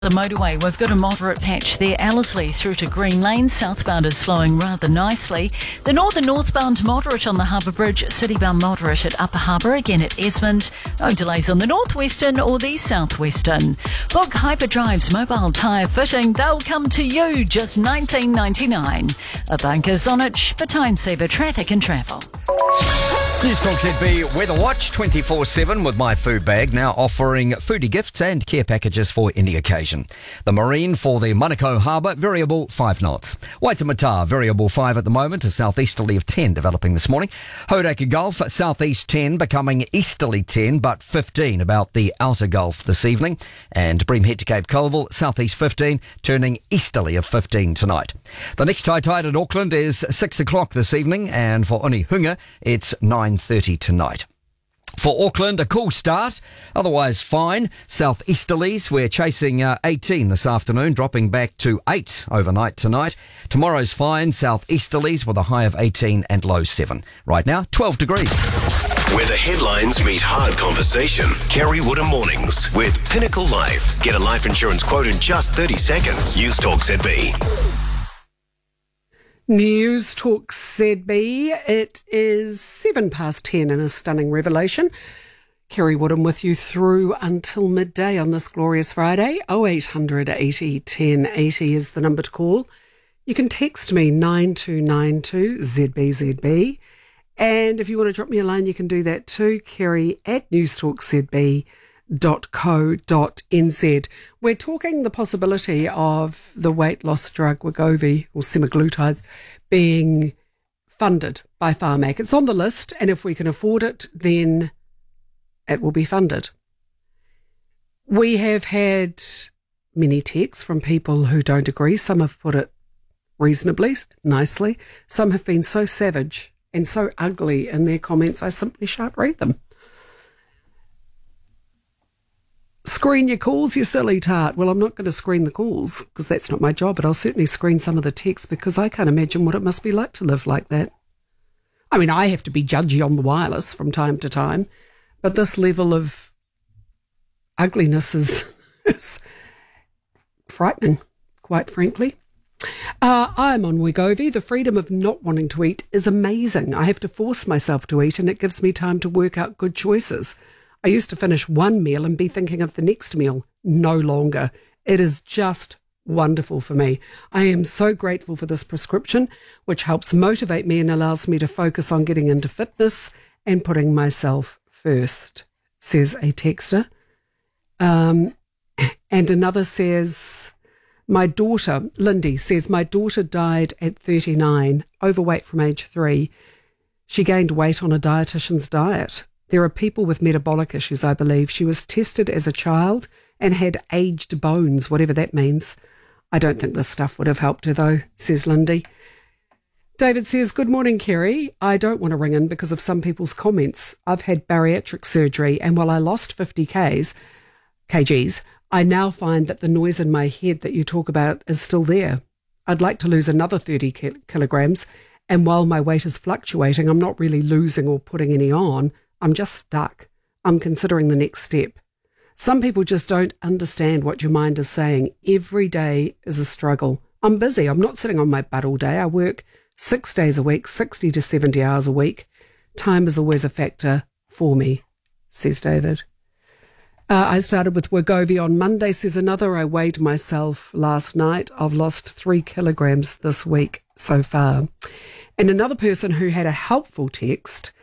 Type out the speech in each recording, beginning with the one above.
The motorway, we've got a moderate patch there. Ellerslie through to Green Lane. Southbound is flowing rather nicely. The northbound moderate on the Harbour Bridge. Citybound moderate at Upper Harbour, again at Esmond. No delays on the northwestern or the southwestern. Book Hyperdrive's mobile tyre fitting. They'll come to you just $19.99. A bunker Zonich for time saver traffic and travel. News Talk ZB Weather Watch 24/7 with My Food Bag, now offering foodie gifts and care packages for any occasion. The Marine for the Manukau Harbour, variable 5 knots. Waitemata, variable 5 at the moment, a southeasterly of 10 developing this morning. Hauraki Gulf, southeast 10, becoming easterly 10, but 15 about the outer Gulf this evening. And Bream Head to Cape Colville, southeast 15, turning easterly of 15 tonight. The next high tide at Auckland is 6 o'clock this evening, and for Onehunga, it's 9:30 tonight. For Auckland, a cool start, otherwise fine. Southeasterlies, we're chasing 18 this afternoon, dropping back to 8 overnight tonight. Tomorrow's fine, southeasterlies with a high of 18 and low 7. Right now, 12 degrees. Where the headlines meet hard conversation. Kerry Woodham Mornings with Pinnacle Life. Get a life insurance quote in just 30 seconds. News Talk ZB. News Talk ZB. It is 10:07 in a stunning revelation. Kerry Woodham with you through until midday on this glorious Friday. 0800 80 10 80 is the number to call. You can text me 9292 ZBZB. And if you want to drop me a line, you can do that too. Kerry at newstalkzb.co.nz. We're talking the possibility of the weight loss drug Wegovy or semaglutides being funded by Pharmac. It's on the list, and if we can afford it, then it will be funded. We have had many texts from people who don't agree. Some have put it reasonably, nicely. Some have been so savage and so ugly in their comments, I simply shan't read them. Screen your calls, you silly tart. Well, I'm not going to screen the calls because that's not my job, but I'll certainly screen some of the texts because I can't imagine what it must be like to live like that. I mean, I have to be judgy on the wireless from time to time, but this level of ugliness is frightening, quite frankly. I'm on Wegovy. The freedom of not wanting to eat is amazing. I have to force myself to eat and it gives me time to work out good choices. I used to finish one meal and be thinking of the next meal. No longer. It is just wonderful for me. I am so grateful for this prescription, which helps motivate me and allows me to focus on getting into fitness and putting myself first, says a texter. And another says, my daughter, Lindy, says, my daughter died at 39, overweight from age 3. She gained weight on a dietitian's diet. There are people with metabolic issues, I believe. She was tested as a child and had aged bones, whatever that means. I don't think this stuff would have helped her, though, says Lindy. David says, good morning, Kerry. I don't want to ring in because of some people's comments. I've had bariatric surgery, and while I lost 50 kgs, I now find that the noise in my head that you talk about is still there. I'd like to lose another 30 kilograms, and while my weight is fluctuating, I'm not really losing or putting any on. I'm just stuck. I'm considering the next step. Some people just don't understand what your mind is saying. Every day is a struggle. I'm busy. I'm not sitting on my butt all day. I work 6 days a week, 60 to 70 hours a week. Time is always a factor for me, says David. I started with Wegovy on Monday, says another. I weighed myself last night. I've lost 3 kilograms this week so far. And another person who had a helpful text,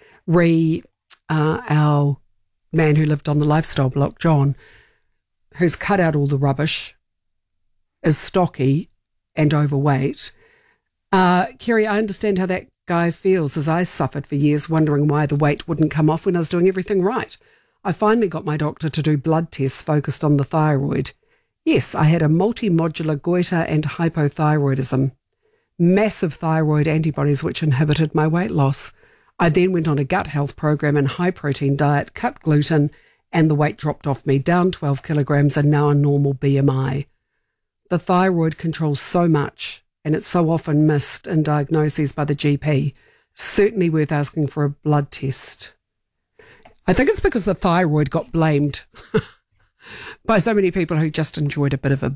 our man who lived on the lifestyle block, John, who's cut out all the rubbish, is stocky and overweight. Kerry, I understand how that guy feels, as I suffered for years wondering why the weight wouldn't come off when I was doing everything right. I finally got my doctor to do blood tests focused on the thyroid. Yes, I had a multimodular goiter and hypothyroidism, massive thyroid antibodies which inhibited my weight loss. I then went on a gut health program and high-protein diet, cut gluten, and the weight dropped off me, down 12 kilograms and now a normal BMI. The thyroid controls so much, and it's so often missed in diagnoses by the GP. Certainly worth asking for a blood test. I think it's because the thyroid got blamed by so many people who just enjoyed a bit of a